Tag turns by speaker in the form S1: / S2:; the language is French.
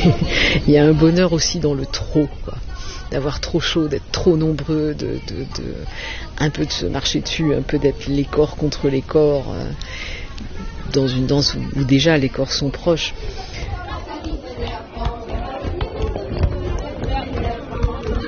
S1: il y a un bonheur aussi dans le trop, quoi. D'avoir trop chaud, d'être trop nombreux, un peu de se marcher dessus, un peu d'être les corps contre les corps, dans une danse où déjà les corps sont proches.